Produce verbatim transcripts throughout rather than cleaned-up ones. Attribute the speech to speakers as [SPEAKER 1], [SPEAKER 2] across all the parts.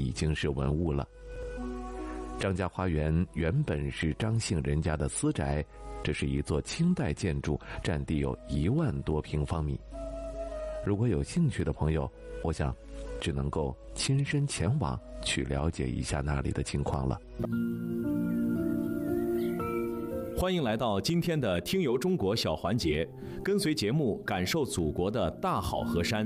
[SPEAKER 1] 已经是文物了。张家花园原本是张姓人家的私宅，这是一座清代建筑，占地有一万多平方米。如果有兴趣的朋友，我想只能够亲身前往去了解一下那里的情况了。
[SPEAKER 2] 欢迎来到今天的听游中国小环节，跟随节目感受祖国的大好河山。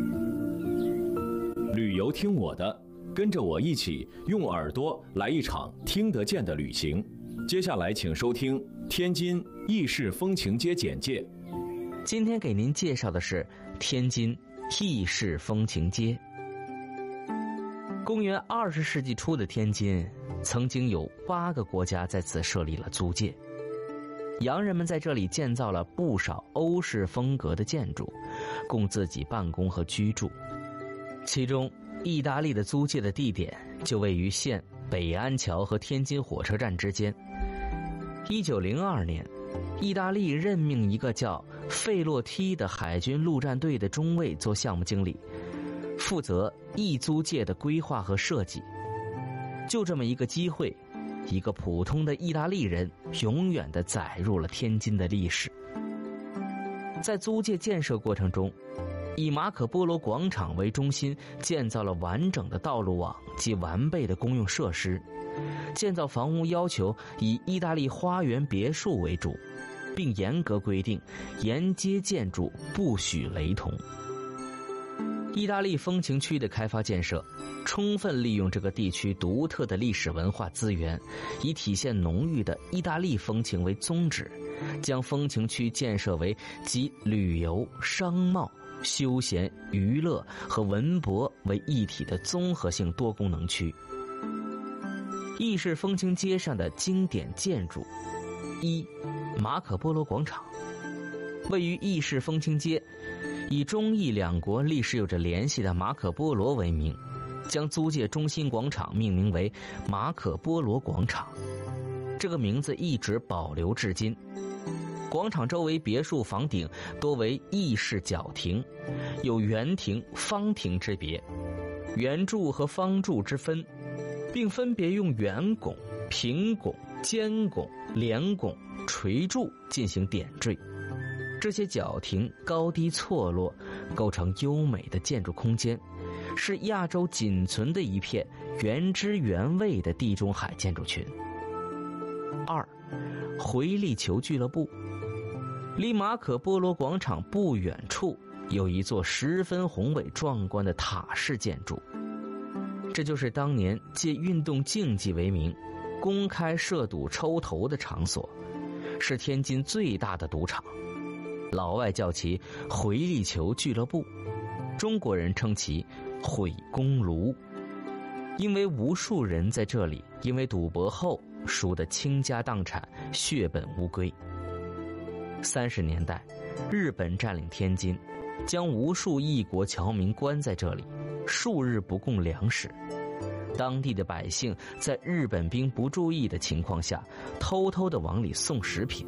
[SPEAKER 2] 旅游听我的，跟着我一起用耳朵来一场听得见的旅行。接下来请收听天津意式风情街简介。
[SPEAKER 3] 今天给您介绍的是天津意式风情街。公元二十世纪初的天津，曾经有八个国家在此设立了租界。洋人们在这里建造了不少欧式风格的建筑，供自己办公和居住。其中，意大利的租界的地点就位于现北安桥和天津火车站之间。一九零二年，意大利任命一个叫费洛梯的海军陆战队的中尉做项目经理，负责意租界的规划和设计。就这么一个机会，一个普通的意大利人永远地载入了天津的历史。在租界建设过程中，以马可波罗广场为中心，建造了完整的道路网及完备的公用设施。建造房屋要求以意大利花园别墅为主，并严格规定沿街建筑不许雷同。意大利风情区的开发建设，充分利用这个地区独特的历史文化资源，以体现浓郁的意大利风情为宗旨，将风情区建设为集旅游、商贸、休闲、娱乐和文博为一体的综合性多功能区。意式风情街上的经典建筑：一、马可波罗广场。位于意式风情街，以中意两国历史有着联系的马可波罗为名，将租界中心广场命名为马可波罗广场，这个名字一直保留至今。广场周围别墅房顶多为意式角亭，有圆亭、方亭之别，圆柱和方柱之分，并分别用圆拱、平拱、尖拱、连拱、垂柱进行点缀。这些角亭高低错落，构成优美的建筑空间，是亚洲仅存的一片原汁原味的地中海建筑群。二、回力球俱乐部。离马可波罗广场不远处有一座十分宏伟壮观的塔式建筑，这就是当年借运动竞技为名公开设赌抽头的场所，是天津最大的赌场。老外叫其回力球俱乐部，中国人称其毁公炉，因为无数人在这里因为赌博后输得倾家荡产，血本无归。三十年代，日本占领天津，将无数异国侨民关在这里，数日不供粮食。当地的百姓在日本兵不注意的情况下，偷偷地往里送食品。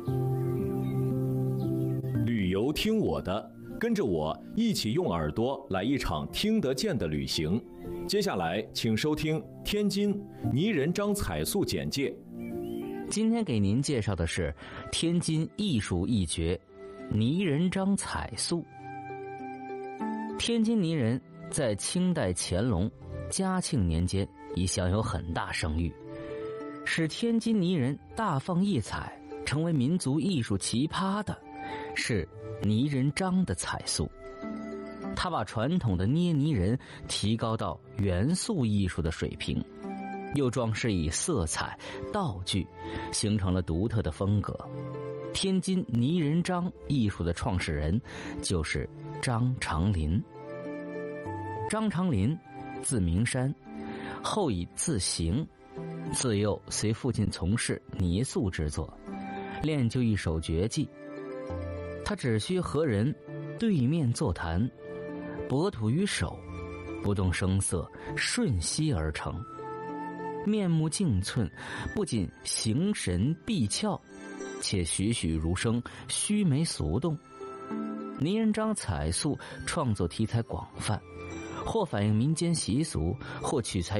[SPEAKER 2] 旅游听我的，跟着我一起用耳朵来一场听得见的旅行。接下来请收听天津泥人张彩塑简介。
[SPEAKER 3] 今天给您介绍的是天津艺术一绝泥人张彩塑。天津泥人在清代乾隆、嘉庆年间已享有很大声誉，使天津泥人大放异彩，成为民族艺术奇葩的是泥人张的彩塑。他把传统的捏泥人提高到元素艺术的水平，又装饰以色彩、道具，形成了独特的风格。天津泥人张艺术的创始人就是张长林。张长林字明山，后以字行，自幼随父亲从事泥塑制作，练就一手绝技。他只需和人对面坐谈，博土于手，不动声色，瞬息而成。面目静寸，不仅形神毕峭，且栩栩如生，须眉俗动。泥人张彩塑创作题材广泛，或反映民间习俗，或取材